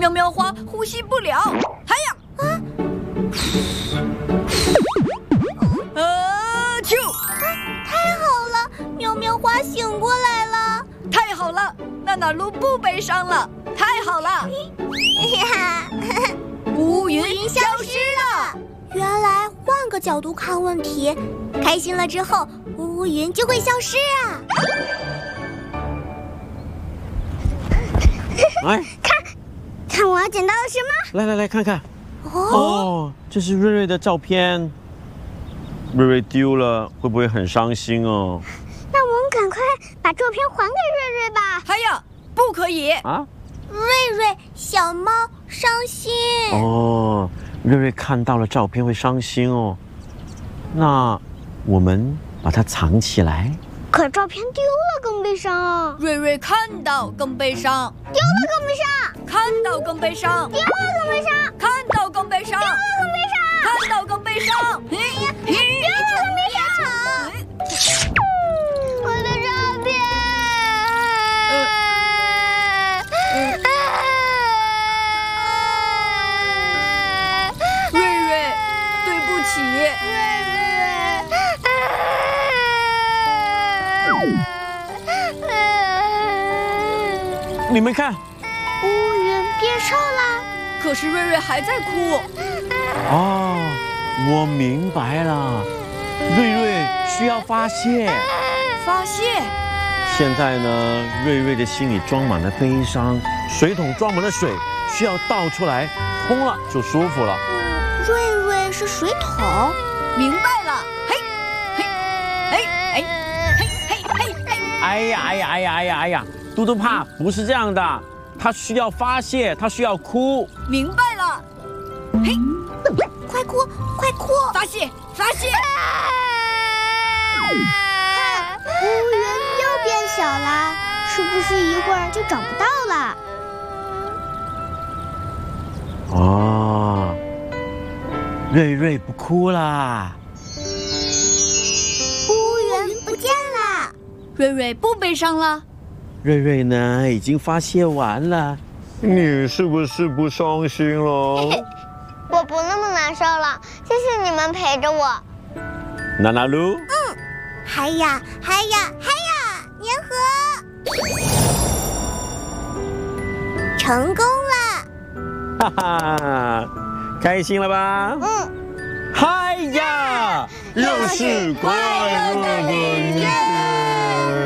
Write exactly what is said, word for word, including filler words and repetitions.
喵喵花呼吸不了。哎呀！啊！啊！啾！ 太好了，喵喵花醒过来了。 太好了，娜娜噜不悲伤了。太好了！乌云消失了。 原来换个角度看问题，开心了之后，乌云就会消失啊！ 哎， 看，看我捡到了什么？ 来来来看看。 哦， 哦，这是瑞瑞的照片。瑞瑞丢了，会不会很伤心哦？ 那我们赶快把照片还给瑞瑞吧。 哎呀，不可以啊！ 瑞瑞，小猫伤心。 哦，瑞瑞看到了照片会伤心哦。那我们把它藏起来。 可照片丢了更悲伤啊！ 瑞瑞看到更悲伤， 丢了更悲伤， 看到更悲伤， 丢了更悲伤， 看到更悲伤， 丢了更悲伤， 看到更悲伤。 丢了更悲伤。我的照片。 瑞瑞，对不起。 你们看， 乌云变瘦了， 可是瑞瑞还在哭。 哦，我明白了，瑞瑞需要发泄。 发泄。 现在呢，瑞瑞的心里装满了悲伤，水桶装满了水，需要倒出来，轰了就舒服了。 嗯，瑞瑞是水桶， 明白了。嘿，嘿，嘿，嘿，嘿，嘿，嘿，嘿。 哎呀，哎呀，哎呀，哎呀，哎呀！嘟嘟怕不是这样的，他需要发泄，他需要哭。 明白了。嘿， 快哭，快哭！ 发泄，发泄。 看，乌云又变小了，是不是一会儿就找不到了？ 哦，瑞瑞不哭啦。 乌云不见了， 瑞瑞不悲伤了。 瑞瑞呢，已经发泄完了。你是不是不伤心了？ 我不那么难受了，谢谢你们陪着我。 娜娜噜， 嗯，嗨呀嗨呀嗨呀，粘合，成功了！ 哈哈，开心了吧？ 嗯， 嗨呀，又是快乐的一天。